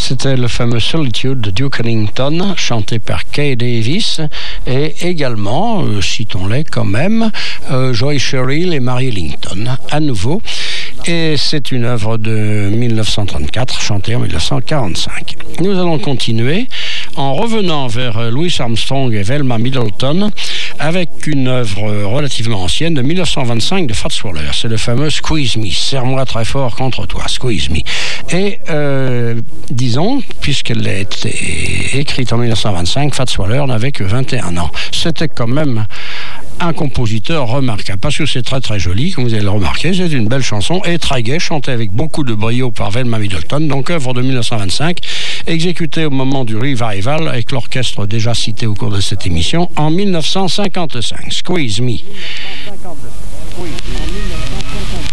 C'était le fameux Solitude de Duke Ellington, chanté par Kay Davis, et également, citons-les quand même, Joy Sherrill et Mary Ellington, à nouveau. Et c'est une œuvre de 1934, chantée en 1945. Nous allons continuer en revenant vers Louis Armstrong et Velma Middleton avec une œuvre relativement ancienne de 1925 de Fats Waller. C'est le fameux Squeeze Me, serre-moi très fort contre toi, Squeeze Me. Et disons, puisqu'elle a été écrite en 1925, Fats Waller n'avait que 21 ans. C'était quand même un compositeur remarquable, parce que c'est très très joli, comme vous allez le remarquer, c'est une belle chanson, et très gaie, chantée avec beaucoup de brio par Velma Middleton, donc œuvre de 1925, exécutée au moment du revival, avec l'orchestre déjà cité au cours de cette émission, en 1955. Squeeze Me.